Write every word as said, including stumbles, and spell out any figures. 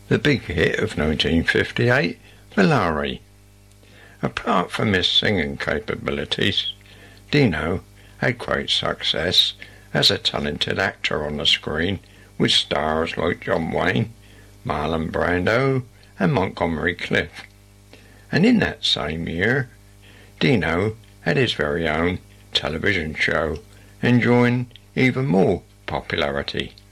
the big hit of nineteen fifty-eight for Larry. Apart from his singing capabilities, Dino had great success as a talented actor on the screen with stars like John Wayne, Marlon Brando and Montgomery Clift. And in that same year, Dino had his very own television show, enjoying even more popularity.